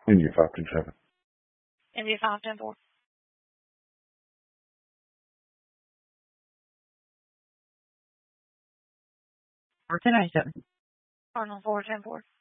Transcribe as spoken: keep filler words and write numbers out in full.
India five ten seven. India five ten four. Four ten ninety seven. Cardinal four ten four.